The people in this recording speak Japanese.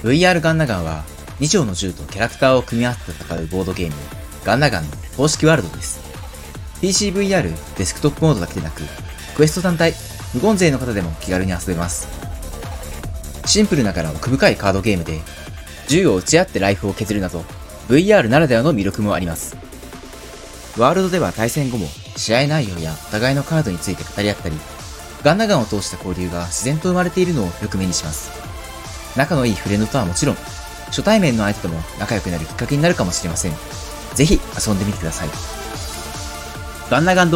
VR ガンナガンは2丁の銃とキャラクターを組み合わせて戦うボードゲームガンナガンの公式ワールドです。PCVR デスクトップモードだけでなく、クエスト単体、無言勢の方でも気軽に遊べます。シンプルながら奥深いカードゲームで、銃を撃ち合ってライフを削るなど、VR ならではの魅力もあります。ワールドでは対戦後も試合内容やお互いのカードについて語り合ったり、ガンナガンを通した交流が自然と生まれているのをよく目にします。仲のいいフレンドとはもちろん、初対面の相手とも仲良くなるきっかけになるかもしれません。ぜひ遊んでみてください。ガンナガン